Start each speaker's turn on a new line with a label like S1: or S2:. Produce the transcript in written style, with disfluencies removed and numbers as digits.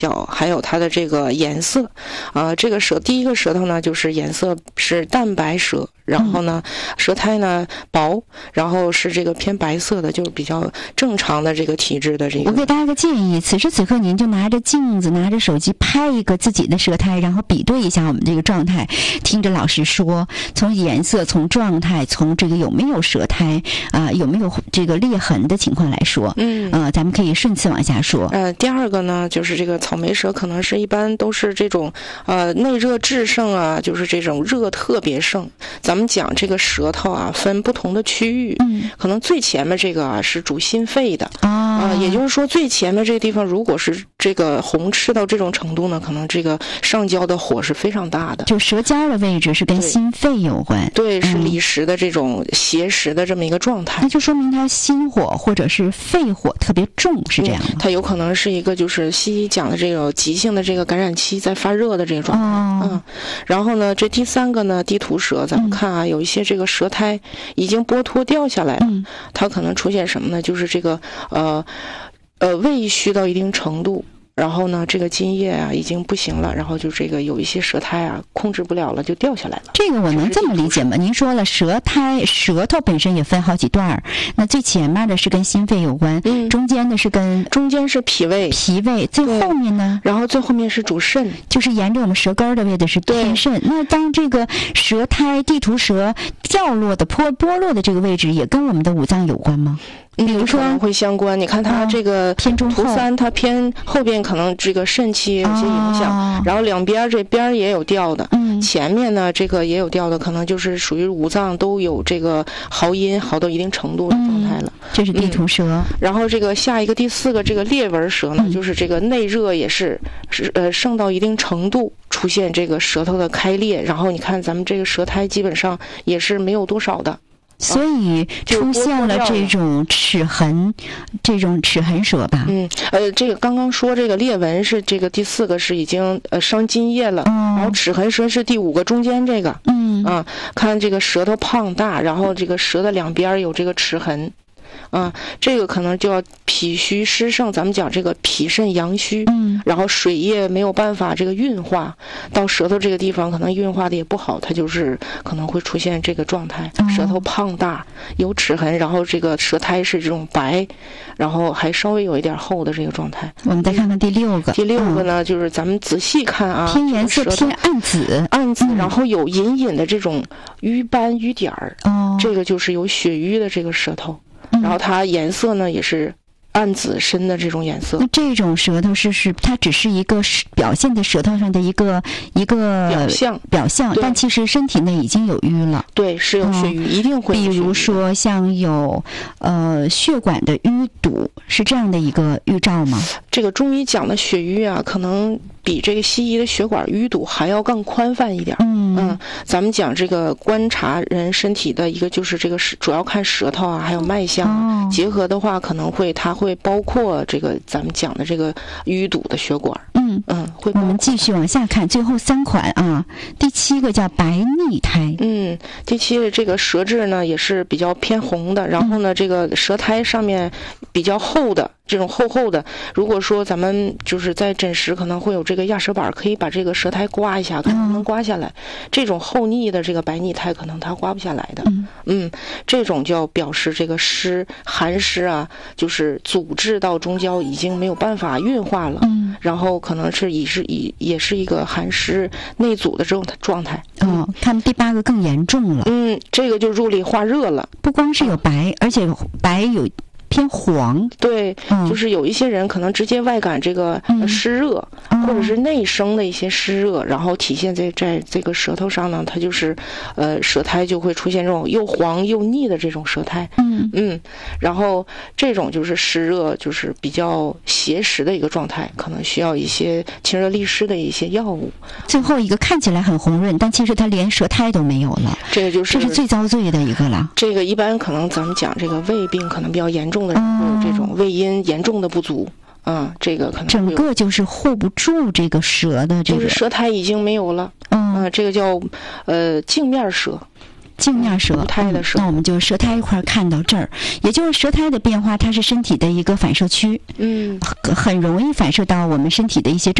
S1: 小，还有它的这个颜色，这个第一个舌头呢，就是颜色是淡白舌，然后呢，舌苔呢薄，然后是这个偏白色的，就是比较正常的这个体质的这个。
S2: 我给大家个建议，此时此刻您就拿着镜子，拿着手机拍一个自己的舌苔，然后比对一下我们这个状态，听着老师说，从颜色、从状态、从这个有没有舌苔有没有这个裂痕的情况来说，咱们可以顺次往下说。
S1: 第二个呢，就是这个草莓舌，可能是一般都是这种内热炙盛啊，就是这种热特别盛。咱们讲这个舌头啊，分不同的区域，可能最前面这个是主心肺的也就是说最前面这个地方，如果是这个红赤到这种程度呢，可能这个上焦的火是非常大的。
S2: 就舌尖的位置是跟心肺有关，
S1: 对，是离实的这种邪实的这么一个状态，
S2: 那就说明它心火或者是肺火特别重，是这样吗？
S1: 它有可能是一个就是西医讲的这种急性的这个感染期在发热的这个状态。然后呢，这第三个呢，地图舌，咱们看啊，有一些这个舌苔已经剥脱掉下来了，它可能出现什么呢？就是这个胃虚到一定程度。然后呢，这个津液啊已经不行了，然后就这个有一些舌苔啊控制不了了，就掉下来了。
S2: 这个我能这么理解吗？您说了舌头本身也分好几段儿，那最前面的是跟心肺有关，中间的是
S1: 中间是脾胃，
S2: 最后面呢？
S1: 然后最后面是主肾，
S2: 就是沿着我们舌根的位置是偏肾。那当这个舌苔地图舌掉落的剥落的这个位置，也跟我们的五脏有关吗？比如说
S1: 会相关，你看它这个
S2: 偏中后，
S1: 图3它偏后边可能这个肾气有些影响，然后两边这边也有掉的，前面呢这个也有掉的，可能就是属于五脏都有这个耗阴耗到一定程度的状态了。
S2: 这是地图舌。
S1: 然后这个下一个第四个这个裂纹舌呢，就是这个内热也是盛到一定程度，出现这个舌头的开裂，然后你看咱们这个舌苔基本上也是没有多少的。
S2: 所以出现了这种齿痕舌吧？
S1: 这个刚刚说这个裂纹是这个第四个是已经伤津液了，然后齿痕舌是第5个中间这个，看这个舌头胖大，然后这个舌的两边有这个齿痕。这个可能就要脾虚湿盛，咱们讲这个脾肾阳虚，然后水液没有办法这个运化到舌头这个地方，可能运化的也不好，它就是可能会出现这个状态，舌头胖大有齿痕，然后这个舌苔是这种白，然后还稍微有一点厚的这个状态。
S2: 我们再看看第6个。
S1: 第6个呢，就是咱们仔细看啊，
S2: 偏颜色偏暗紫，
S1: 然后有隐隐的这种瘀斑瘀点儿，这个就是有血瘀的这个舌头。然后它颜色呢也是暗紫深的这种颜色。
S2: 那这种舌头是它只是一个表现在舌头上的一个表象，但其实身体内已经有瘀了。
S1: 对，是有血瘀，一定会有血瘀。
S2: 比如说像有血管的淤堵，是这样的一个预兆吗？
S1: 这个中医讲的血瘀啊，可能比这个西医的血管淤堵还要更宽泛一点。咱们讲这个观察人身体的一个就是这个主要看舌头啊，还有脉象结合的话，可能它会包括这个咱们讲的这个淤堵的血管。
S2: 我们继续往下看，最后3款啊，第7个叫白腻苔。
S1: 第7个这个舌质呢也是比较偏红的，然后呢这个舌苔上面比较厚的。这种厚的，如果说咱们就是在诊时可能会有这个压舌板，可以把这个舌苔刮一下，看能不能刮下来。这种厚腻的这个白腻苔，可能它刮不下来的。这种就要表示这个寒湿啊，就是阻滞到中焦已经没有办法运化了。然后可能是也是一个寒湿内阻的这种状态。
S2: 看第8个更严重了。
S1: 这个就入里化热了，
S2: 不光是有白，而且白有偏黄。
S1: 对，就是有一些人可能直接外感这个湿热，或者是内生的一些湿热，然后体现在这个舌头上呢，它就是舌苔就会出现这种又黄又腻的这种舌苔。然后这种就是湿热，就是比较邪实的一个状态，可能需要一些清热利湿的一些药物。
S2: 最后一个看起来很红润，但其实它连舌苔都没有了，这是最遭罪的一个了。
S1: 这个一般可能咱们讲这个胃病可能比较严重的人会有这种胃阴严重的不足。这个可能
S2: 整个就是护不住这个舌的这个，
S1: 就是舌苔已经没有了。这个叫镜面舌。
S2: 镜面舌，
S1: 无胎的舌。
S2: 那我们就舌苔一块看到这儿，也就是舌苔的变化，它是身体的一个反射区，很容易反射到我们身体的一些